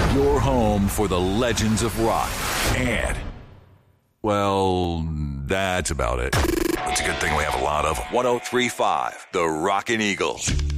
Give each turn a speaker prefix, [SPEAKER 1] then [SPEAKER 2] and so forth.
[SPEAKER 1] Your home for the legends of rock. And, well, that's about it. It's a good thing we have a lot of 103.5, the Rockin' Eagles.